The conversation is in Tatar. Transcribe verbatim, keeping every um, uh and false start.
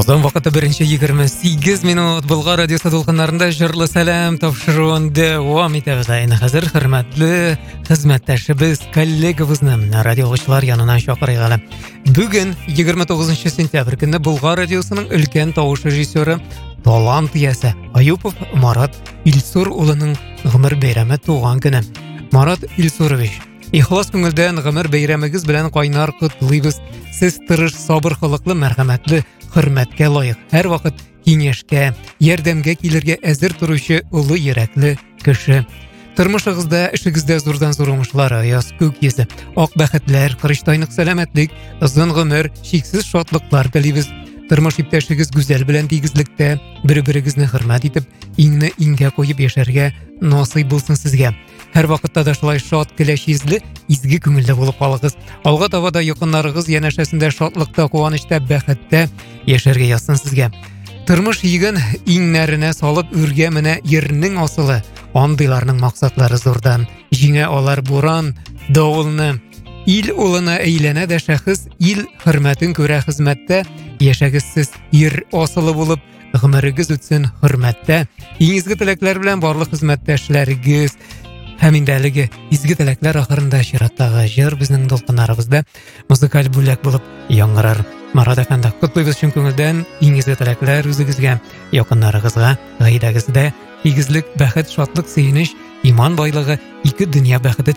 Озон вакыты беренче егерме сигез минут Болгар радиосы дулкыннарында җырлы сәлам тапшыруын дәвам итәбез. Әйне хәзер хөрмәтле хезмәттәшебез, коллегабызны радиогычлар янына чакырыйк әле. Бүген егерме тугызынчы сентябрь көнне Болгар радиосының өлкән тавыш режиссеры, талант иясе Аюпов Марат Илсур улының гомер бәйрәме туган көне. Марат Илсурович, ихлас күңелдән гомер бәйрәмегез белән кайнар котлыйбыз. Сез тырыш, сабыр холыклы, мәрхәмәтле, хөрмәткә лаек. Һәр вакыт киңәшкә, ярдәмгә килергә әзер торучы улы йөрәкле кеше. Тормышыгызда, эшегездә зурдан-зур уңышлар, яз күк йөзе, ак бәхетләр, кырыштайнык сәламәтлек, озын гомер, шиксез шатлыклар телибез. Тормыш иптәшегез гүзәл белән тигезлектә, бер-берегезне хөрмәт итеп, иңне иңгә куеп яшәргә насыйп булсын сезгә. Һәр вакытта да шулай шат, көләчизле, изге күңелле булып калыгыз. Алга таба да якыннарыгыз янәшәсендә шатлыкта, куанычта, бәхеттә яшәргә язсын сезгә. Тормыш йигән иңнәренә салып үргә менә ернең асылы. Андыйларның максатлары зурдан. Җиңә алар буран, давылны. Ил улына әйләнә дә шәхес, ил хөрмәтен күрә хезмәттә. Яшәгез сез ир асылы булып, гомерегез үтсен хөрмәттә. Иң изге теләкләр белән барлык хезмәттәшләрегез. Һәм инде әлеге изге теләкләр ахырында чираттагы җыр безнең дулкыннарыбызда музыкаль бүләк булып яңгырар. Марат әфәнде, котлыйбыз чын күңелдән, иң изге теләкләр үзегезгә, якыннарыгызга, гаиләгездә тигезлек, бәхет, шатлык, сөенеч, иман байлыгы, ике дөнья бәхете